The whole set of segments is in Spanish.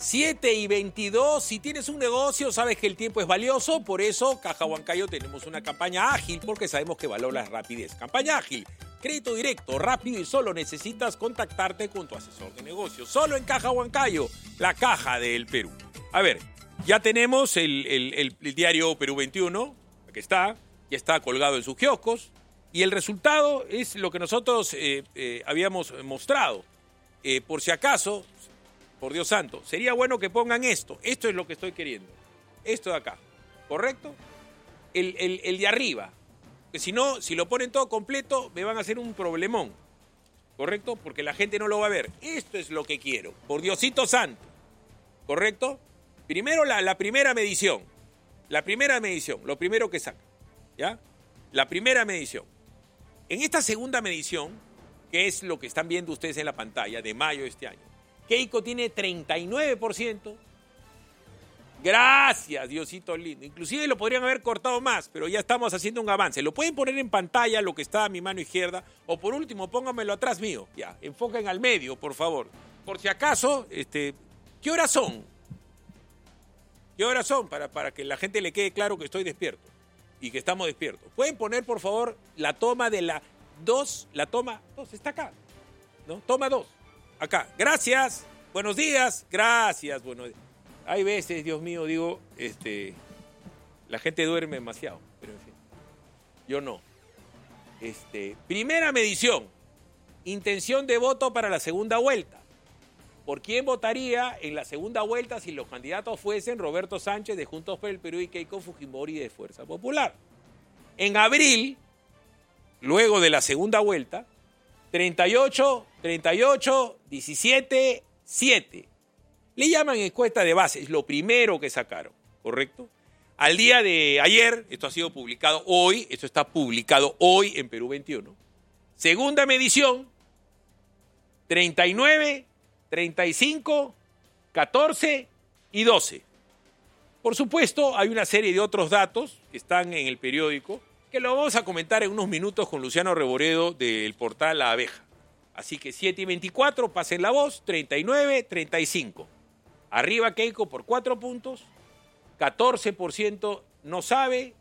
7:22, si tienes un negocio, sabes que el tiempo es valioso, por eso Caja Huancayo tenemos una campaña ágil, porque sabemos que valora la rapidez. Campaña ágil, crédito directo, rápido y solo necesitas contactarte con tu asesor de negocios. Solo en Caja Huancayo, la caja del Perú. A ver, ya tenemos el diario Perú 21, aquí está, ya está colgado en sus kioscos, y el resultado es lo que nosotros habíamos mostrado. Por si acaso, por Dios santo, sería bueno que pongan esto. Esto es lo que estoy queriendo. Esto de acá, ¿correcto? El de arriba. Que si no, si lo ponen todo completo, me van a hacer un problemón. ¿Correcto? Porque la gente no lo va a ver. Esto es lo que quiero. Por Diosito santo. ¿Correcto? Primero la primera medición. La primera medición. Lo primero que saca. ¿Ya? La primera medición. En esta segunda medición, que es lo que están viendo ustedes en la pantalla, de mayo de este año, Keiko tiene 39%. Gracias, Diosito lindo. Inclusive lo podrían haber cortado más, pero ya estamos haciendo un avance. Lo pueden poner en pantalla, lo que está a mi mano izquierda, o por último, pónganmelo atrás mío. Ya, enfoquen al medio, por favor. Por si acaso, ¿qué horas son? ¿Qué horas son? Para que la gente le quede claro que estoy despierto y que estamos despiertos. ¿Pueden poner, por favor, la toma de la 2? La toma 2 está acá, ¿no? Toma 2. Acá, gracias, buenos días, gracias, buenos días. Hay veces, Dios mío, digo, la gente duerme demasiado, pero en fin, yo no. Primera medición, intención de voto para la segunda vuelta. ¿Por quién votaría en la segunda vuelta si los candidatos fuesen Roberto Sánchez de Juntos por el Perú y Keiko Fujimori de Fuerza Popular? En abril, luego de la segunda vuelta, 38, 17, 7. Le llaman encuesta de base, es lo primero que sacaron, ¿correcto? Al día de ayer, esto ha sido publicado hoy, esto está publicado hoy en Perú 21. Segunda medición, 39, 35, 14 y 12. Por supuesto, hay una serie de otros datos que están en el periódico, que lo vamos a comentar en unos minutos con Luciano Reboredo del portal La Abeja. Así que 7:24, pasen la voz, 39, 35. Arriba Keiko por 4 puntos, 14% no sabe,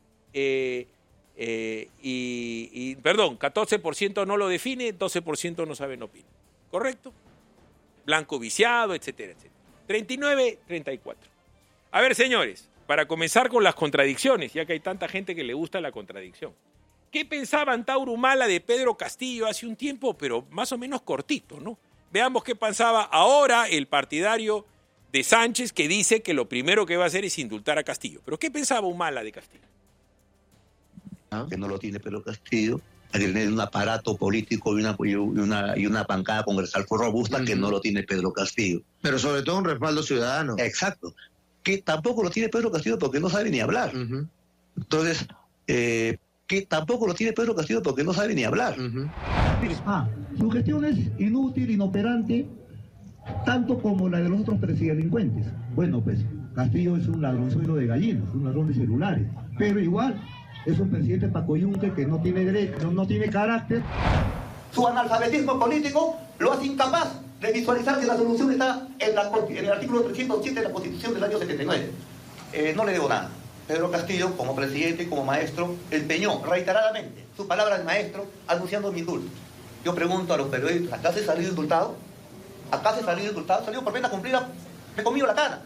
14% no lo define, 12% no sabe, no opina. ¿Correcto? Blanco viciado, etcétera, etcétera. 39, 34. A ver, señores, para comenzar con las contradicciones, ya que hay tanta gente que le gusta la contradicción. ¿Qué pensaba Antauro Humala de Pedro Castillo hace un tiempo, pero más o menos cortito, ¿no? Veamos qué pensaba ahora el partidario de Sánchez, que dice que lo primero que va a hacer es indultar a Castillo. ¿Pero qué pensaba Humala de Castillo? Que no lo tiene Pedro Castillo, a tener un aparato político y una bancada congresal robusta que no lo tiene Pedro Castillo. Pero sobre todo un respaldo ciudadano. Exacto. Que tampoco lo tiene Pedro Castillo porque no sabe ni hablar. Entonces, que tampoco lo tiene Pedro Castillo porque no sabe ni hablar. Su gestión es inútil, inoperante, tanto como la de los otros presidelincuentes. Bueno, pues Castillo es un ladronzuelo de gallinas, un ladrón de celulares, pero igual es un presidente pacoyunque que no tiene derecho, no tiene carácter. Su analfabetismo político lo hace incapaz de visualizar que la solución está en el artículo 307 de la Constitución del año 79. No le debo nada. Pedro Castillo, como presidente y como maestro, empeñó reiteradamente su palabra de maestro anunciando mi indulto. Yo pregunto a los periodistas, ¿acá se salió indultado? ¿Acá se salió indultado? ¿Salió por pena cumplida? Me comió la cara.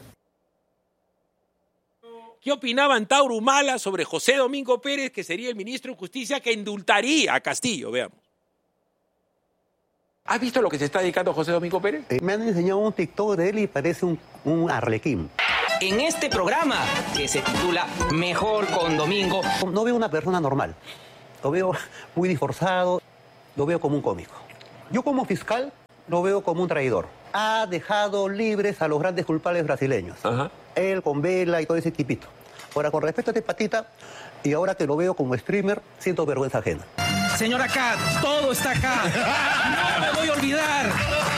¿Qué opinaba Antauro Humala sobre José Domingo Pérez, que sería el ministro de Justicia que indultaría a Castillo? Veamos. ¿Has visto lo que se está dedicando José Domingo Pérez? Me han enseñado un TikTok de él y parece un arlequín. En este programa, que se titula Mejor con Domingo, no veo una persona normal. Lo veo muy disforzado, lo veo como un cómico. Yo como fiscal lo veo como un traidor. Ha dejado libres a los grandes culpables brasileños. Él con Vela y todo ese equipito. Ahora, con respecto a este patita, y ahora que lo veo como streamer, siento vergüenza ajena. Señora Kat, todo está acá. No me voy a olvidar.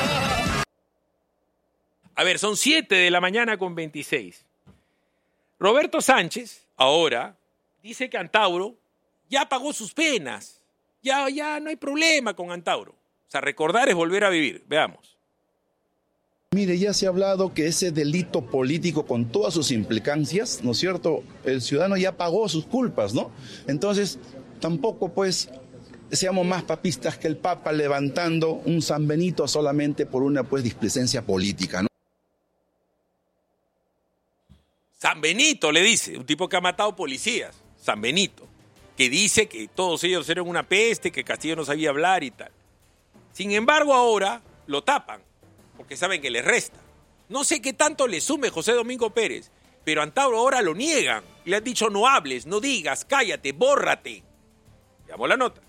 A ver, son 7:26 a.m. Roberto Sánchez, ahora, dice que Antauro ya pagó sus penas. Ya no hay problema con Antauro. O sea, recordar es volver a vivir. Veamos. Mire, ya se ha hablado que ese delito político con todas sus implicancias, ¿no es cierto? El ciudadano ya pagó sus culpas, ¿no? Entonces, tampoco pues seamos más papistas que el Papa levantando un San Benito solamente por una pues displicencia política, ¿no? San Benito le dice, un tipo que ha matado policías, San Benito, que dice que todos ellos eran una peste, que Castillo no sabía hablar y tal. Sin embargo, ahora lo tapan, porque saben que les resta. No sé qué tanto le sume José Domingo Pérez, pero a Antauro ahora lo niegan. Le han dicho no hables, no digas, cállate, bórrate. Veamos la nota.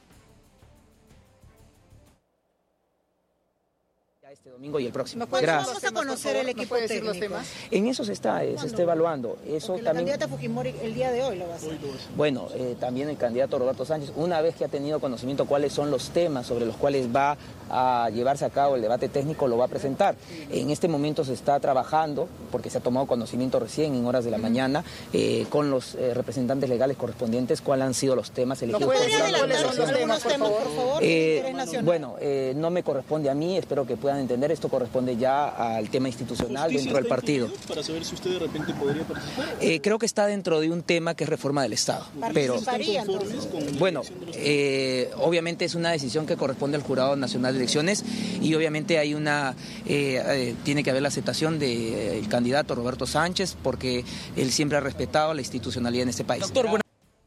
Este domingo y el próximo. ¿Cuándo vamos a conocer el equipo técnico? Los temas? En eso se está evaluando. Eso porque también. La candidata Fujimori el día de hoy lo va a hacer. Bueno, también el candidato Roberto Sánchez, una vez que ha tenido conocimiento cuáles son los temas sobre los cuales va a llevarse a cabo el debate técnico, lo va a presentar. En este momento se está trabajando, porque se ha tomado conocimiento recién en horas de la mañana, con los representantes legales correspondientes, cuáles han sido los temas elegidos. ¿No puede adelantar algunos temas, por favor? Bueno, no me corresponde a mí, espero que puedan entender, esto corresponde ya al tema institucional dentro del partido. Para saber si usted de repente podría participar. Creo que está dentro de un tema que es reforma del Estado. Pero bueno, obviamente es una decisión que corresponde al Jurado Nacional de Elecciones y obviamente hay tiene que haber la aceptación del candidato Roberto Sánchez porque él siempre ha respetado la institucionalidad en este país. Doctor,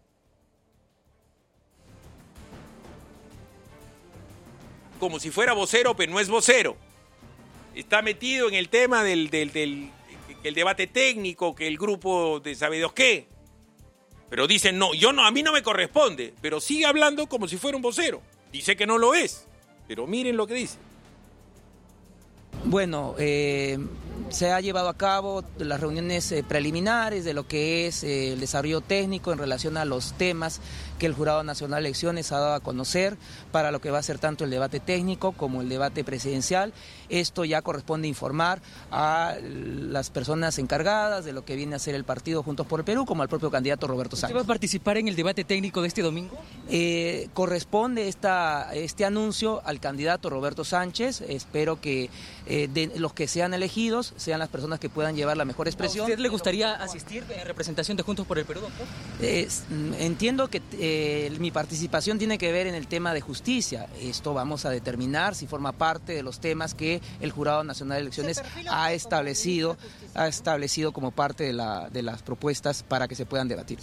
como si fuera vocero, pero no es vocero. Está metido en el tema del debate técnico, que el grupo de sabe Dios qué. Pero dicen, no, a mí no me corresponde. Pero sigue hablando como si fuera un vocero. Dice que no lo es. Pero miren lo que dice. Bueno, se ha llevado a cabo las reuniones preliminares de lo que es el desarrollo técnico en relación a los temas que el Jurado Nacional de Elecciones ha dado a conocer para lo que va a ser tanto el debate técnico como el debate presidencial. Esto ya corresponde informar a las personas encargadas de lo que viene a ser el partido Juntos por el Perú, como al propio candidato Roberto Sánchez. ¿Usted va a participar en el debate técnico de este domingo? Corresponde este anuncio al candidato Roberto Sánchez. Espero que de los que sean elegidos sean las personas que puedan llevar la mejor expresión. ¿A usted le gustaría asistir en representación de Juntos por el Perú, doctor? Entiendo que mi participación tiene que ver en el tema de justicia. Esto vamos a determinar si forma parte de los temas que el Jurado Nacional de Elecciones ha establecido como parte de las propuestas para que se puedan debatir.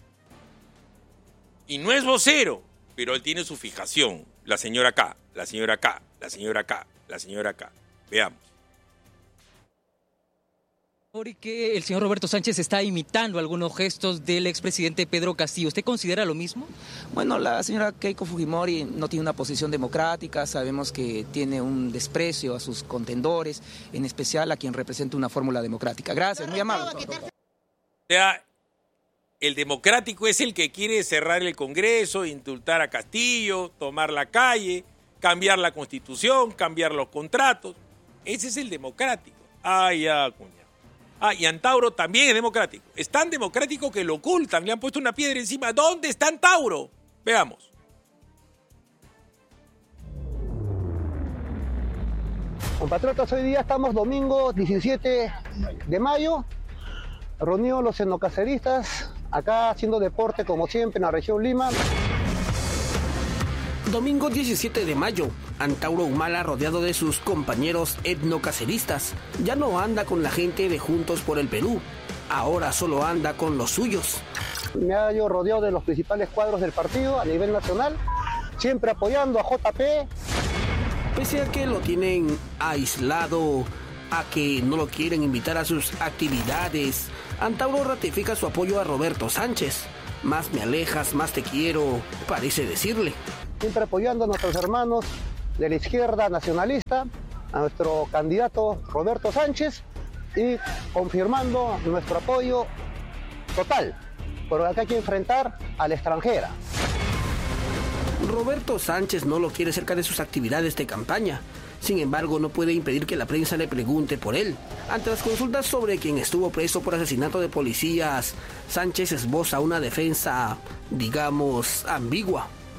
Y no es vocero, pero él tiene su fijación. La señora acá, la señora acá, la señora acá, la señora acá. Veamos. Porque el señor Roberto Sánchez está imitando algunos gestos del expresidente Pedro Castillo. ¿Usted considera lo mismo? Bueno, la señora Keiko Fujimori no tiene una posición democrática. Sabemos que tiene un desprecio a sus contendores, en especial a quien representa una fórmula democrática. Gracias, muy amable. O sea, el democrático es el que quiere cerrar el Congreso, indultar a Castillo, tomar la calle, cambiar la Constitución, cambiar los contratos. Ese es el democrático. Ay, ya, cuñado. Y Antauro también es democrático. Es tan democrático que lo ocultan. Le han puesto una piedra encima. ¿Dónde está Antauro? Veamos. Compatriotas, hoy día estamos domingo 17 de mayo, reunidos los etnocaceristas, acá haciendo deporte como siempre en la región Lima. Domingo 17 de mayo, Antauro Humala, rodeado de sus compañeros etnocaceristas, ya no anda con la gente de Juntos por el Perú, ahora solo anda con los suyos. Me hallo rodeado de los principales cuadros del partido a nivel nacional, siempre apoyando a JP. Pese a que lo tienen aislado, a que no lo quieren invitar a sus actividades, Antauro ratifica su apoyo a Roberto Sánchez. Más me alejas, más te quiero, parece decirle. Siempre apoyando a nuestros hermanos de la izquierda nacionalista, a nuestro candidato Roberto Sánchez y confirmando nuestro apoyo total, porque acá hay que enfrentar a la extranjera. Roberto Sánchez no lo quiere cerca de sus actividades de campaña. Sin embargo, no puede impedir que la prensa le pregunte por él. Ante las consultas sobre quien estuvo preso por asesinato de policías, Sánchez esboza una defensa, digamos, ambigua.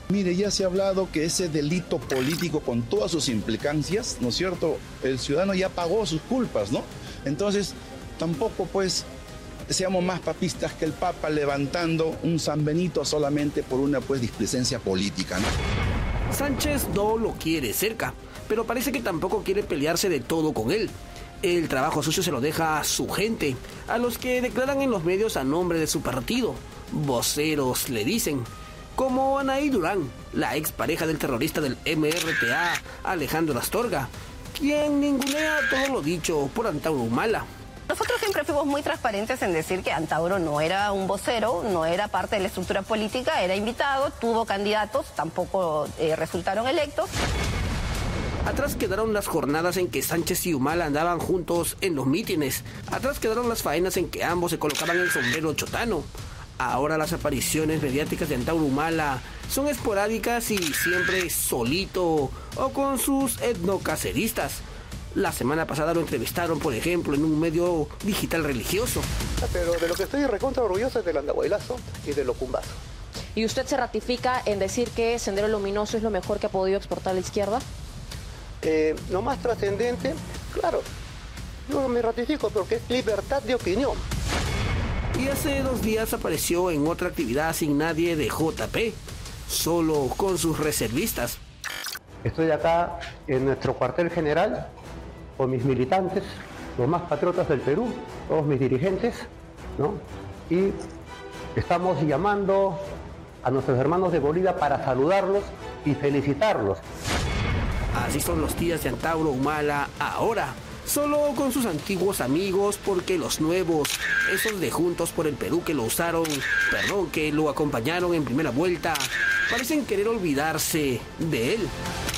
Mire, ya se ha hablado que ese delito político con todas sus implicancias, ¿no es cierto? El ciudadano ya pagó sus culpas, ¿no? Entonces, tampoco pues seamos más papistas que el Papa levantando un San Benito solamente por una pues displicencia política, ¿no? Sánchez no lo quiere cerca, pero parece que tampoco quiere pelearse de todo con él. El trabajo sucio se lo deja a su gente, a los que declaran en los medios a nombre de su partido. Voceros le dicen, como Anaí Durán, la expareja del terrorista del MRTA, Alejandro Astorga, quien ningunea todo lo dicho por Antauro Humala. Nosotros siempre fuimos muy transparentes en decir que Antauro no era un vocero, no era parte de la estructura política, era invitado, tuvo candidatos, tampoco resultaron electos. Atrás quedaron las jornadas en que Sánchez y Humala andaban juntos en los mítines. Atrás quedaron las faenas en que ambos se colocaban el sombrero chotano. Ahora las apariciones mediáticas de Antauro Humala son esporádicas y siempre solito o con sus etnocaceristas. La semana pasada lo entrevistaron, por ejemplo, en un medio digital religioso. Pero de lo que estoy recontra orgulloso es del andahuaylazo y del ocumbazo. ¿Y usted se ratifica en decir que Sendero Luminoso es lo mejor que ha podido exportar la izquierda? Lo más trascendente, claro, yo me ratifico porque es libertad de opinión. Y hace 2 días apareció en otra actividad sin nadie de JP, solo con sus reservistas. Estoy acá en nuestro cuartel general con mis militantes, los más patriotas del Perú, todos mis dirigentes, ¿no? Y estamos llamando a nuestros hermanos de Bolivia para saludarlos y felicitarlos. Así son los días de Antauro Humala ahora, solo con sus antiguos amigos, porque los nuevos, esos de Juntos por el Perú que que lo acompañaron en primera vuelta, parecen querer olvidarse de él.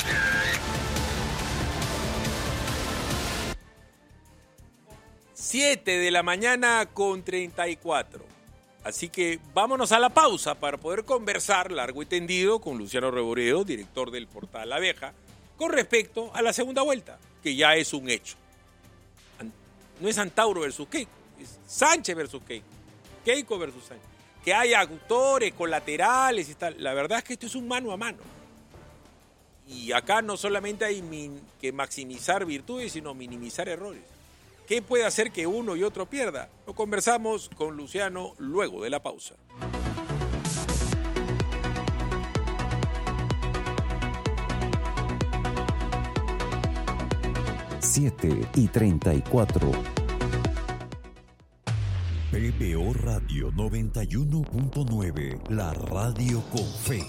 Siete de la mañana con 34. Así que vámonos a la pausa para poder conversar largo y tendido con Luciano Reboredo, director del portal La Abeja, con respecto a la segunda vuelta, que ya es un hecho. No es Antauro versus Keiko, es Sánchez versus Keiko, Keiko versus Sánchez. Que haya actores colaterales y tal. La verdad es que esto es un mano a mano. Y acá no solamente hay que maximizar virtudes, sino minimizar errores. ¿Qué puede hacer que uno y otro pierda? Lo conversamos con Luciano luego de la pausa. Siete y 34. PBO Radio 91.9, la radio con fe.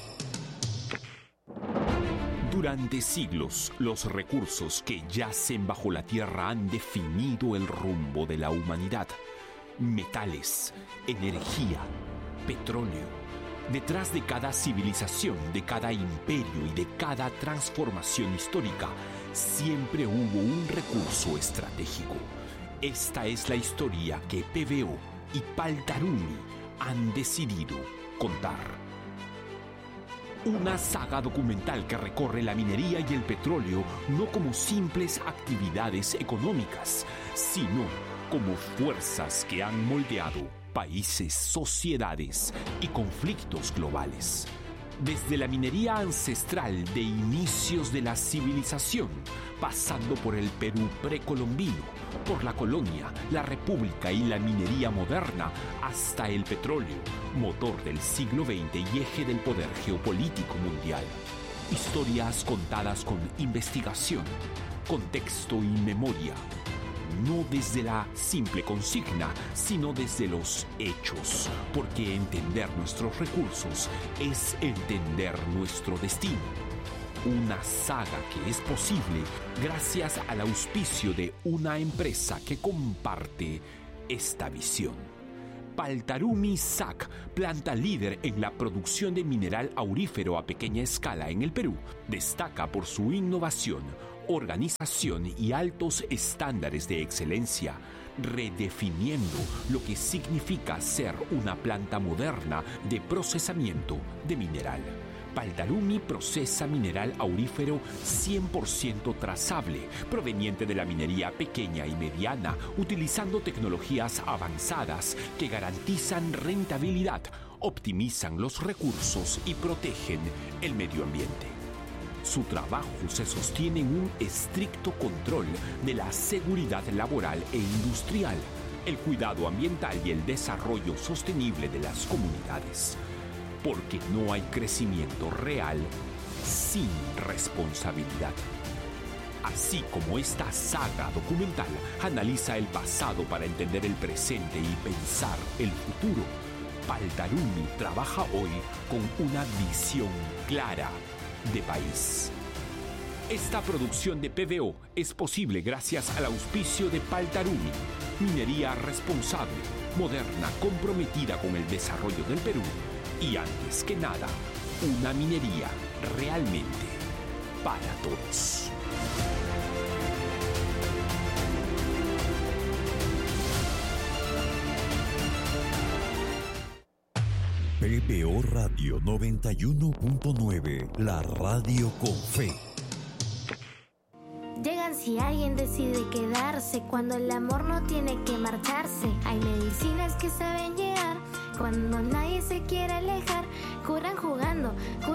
Durante siglos, los recursos que yacen bajo la tierra han definido el rumbo de la humanidad. Metales, energía, petróleo. Detrás de cada civilización, de cada imperio y de cada transformación histórica, siempre hubo un recurso estratégico. Esta es la historia que PBO y Paltarumi han decidido contar. Una saga documental que recorre la minería y el petróleo no como simples actividades económicas, sino como fuerzas que han moldeado países, sociedades y conflictos globales. Desde la minería ancestral de inicios de la civilización, pasando por el Perú precolombino, por la colonia, la república y la minería moderna, hasta el petróleo, motor del siglo XX y eje del poder geopolítico mundial. Historias contadas con investigación, contexto y memoria. No desde la simple consigna, sino desde los hechos, porque entender nuestros recursos es entender nuestro destino. Una saga que es posible gracias al auspicio de una empresa que comparte esta visión. Paltarumi SAC, planta líder en la producción de mineral aurífero a pequeña escala en el Perú, destaca por su innovación, organización y altos estándares de excelencia, redefiniendo lo que significa ser una planta moderna de procesamiento de mineral. Paldarumi procesa mineral aurífero 100% trazable, proveniente de la minería pequeña y mediana, utilizando tecnologías avanzadas que garantizan rentabilidad, optimizan los recursos y protegen el medio ambiente. Su trabajo se sostiene en un estricto control de la seguridad laboral e industrial, el cuidado ambiental y el desarrollo sostenible de las comunidades. Porque no hay crecimiento real sin responsabilidad. Así como esta saga documental analiza el pasado para entender el presente y pensar el futuro, Paldarumi trabaja hoy con una visión clara de país. Esta producción de PBO es posible gracias al auspicio de Paldarumi, minería responsable, moderna, comprometida con el desarrollo del Perú y, antes que nada, una minería realmente para todos. PBO Radio 91.9, la radio con fe. Llegan si alguien decide quedarse, cuando el amor no tiene que marcharse. Hay medicinas que saben llegar, cuando nadie se quiere alejar. Curan jugando,